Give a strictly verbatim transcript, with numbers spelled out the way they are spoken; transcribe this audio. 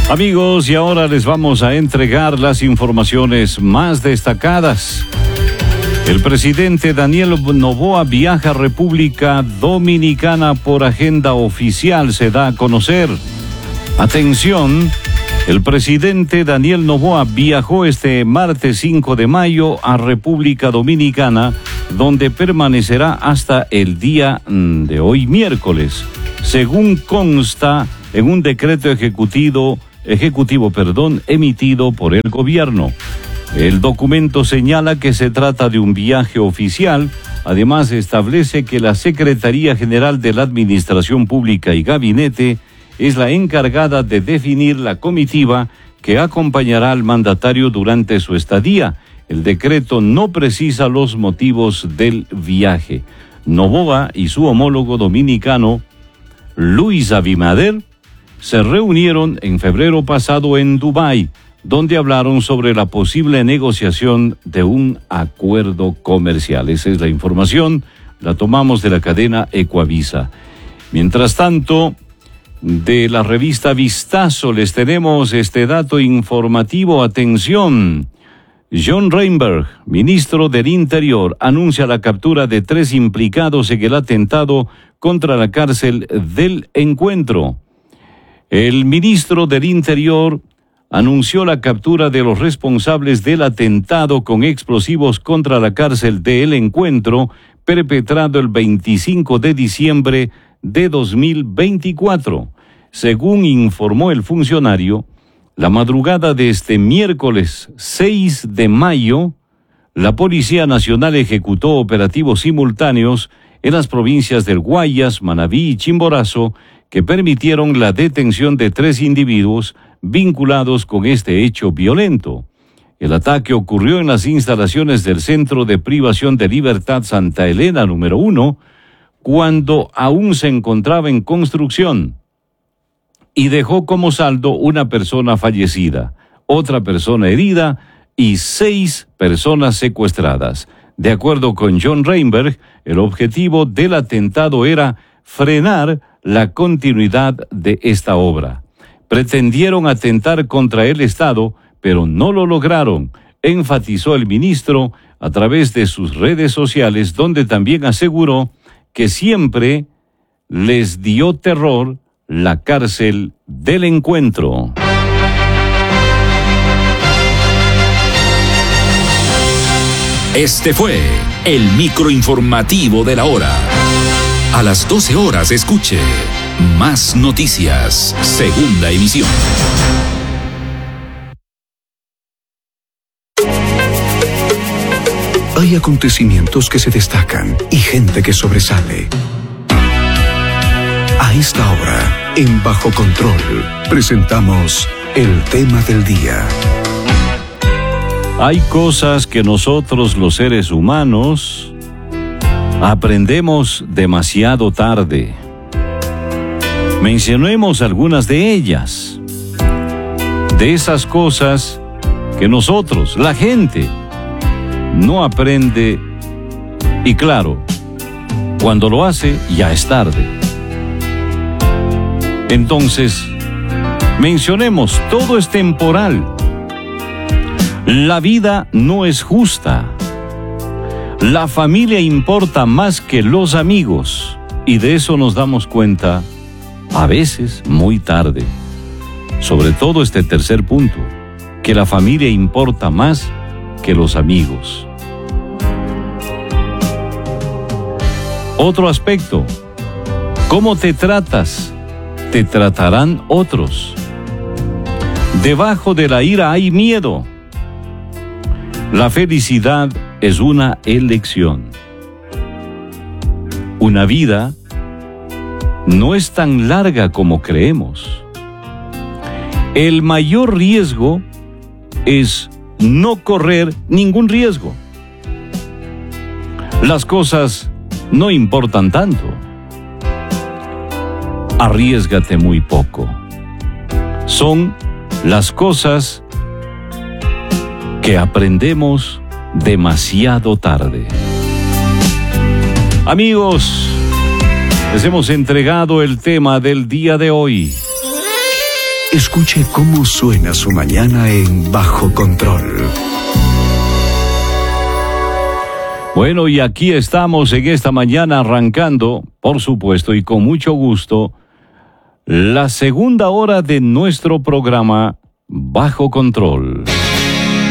Amigos, y ahora les vamos a entregar las informaciones más destacadas. El presidente Daniel Noboa viaja a República Dominicana por agenda oficial, se da a conocer. Atención, el presidente Daniel Noboa viajó este martes cinco de mayo a República Dominicana, donde permanecerá hasta el día de hoy miércoles, según consta en un decreto ejecutivo, ejecutivo, perdón, emitido por el gobierno. El documento señala que se trata de un viaje oficial. Además, establece que la Secretaría General de la Administración Pública y Gabinete es la encargada de definir la comitiva que acompañará al mandatario durante su estadía. El decreto no precisa los motivos del viaje. Noboa y su homólogo dominicano, Luis Abinader, se reunieron en febrero pasado en Dubái, donde hablaron sobre la posible negociación de un acuerdo comercial. Esa es la información, la tomamos de la cadena Ecuavisa. Mientras tanto, de la revista Vistazo les tenemos este dato informativo. Atención, John Reinberg, ministro del Interior, anuncia la captura de tres implicados en el atentado contra la cárcel del Encuentro. El ministro del Interior anunció la captura de los responsables del atentado con explosivos contra la cárcel de El Encuentro, perpetrado el veinticinco de diciembre de dos mil veinticuatro. Según informó el funcionario, la madrugada de este miércoles seis de mayo, la Policía Nacional ejecutó operativos simultáneos en las provincias del Guayas, Manabí y Chimborazo, que permitieron la detención de tres individuos vinculados con este hecho violento. El ataque ocurrió en las instalaciones del Centro de Privación de Libertad Santa Elena número uno, cuando aún se encontraba en construcción, y dejó como saldo una persona fallecida, otra persona herida y seis personas secuestradas. De acuerdo con John Reinberg, el objetivo del atentado era frenar la continuidad de esta obra. Pretendieron atentar contra el Estado, pero no lo lograron, enfatizó el ministro a través de sus redes sociales, donde también aseguró que siempre les dio terror la cárcel del Encuentro. Este fue el microinformativo de la hora. A las doce horas escuche Más Noticias, segunda emisión. Hay acontecimientos que se destacan y gente que sobresale. A esta hora, en Bajo Control, presentamos el tema del día. Hay cosas que nosotros los seres humanos aprendemos demasiado tarde. Mencionemos algunas de ellas. De esas cosas que nosotros, la gente, no aprende, y claro, cuando lo hace ya es tarde. Entonces, mencionemos, todo es temporal. La vida no es justa. La familia importa más que los amigos, y de eso nos damos cuenta a veces muy tarde. Sobre todo este tercer punto, que la familia importa más que los amigos. Otro aspecto, ¿cómo te tratas? Te tratarán otros. Debajo de la ira hay miedo. La felicidad es una elección. Una vida no es tan larga como creemos. El mayor riesgo es no correr ningún riesgo. Las cosas no importan tanto. Arriésgate muy poco. Son las cosas que aprendemos demasiado tarde. Amigos, les hemos entregado el tema del día de hoy. Escuche cómo suena su mañana en Bajo Control. Bueno, y aquí estamos en esta mañana arrancando, por supuesto, y con mucho gusto, la segunda hora de nuestro programa Bajo Control.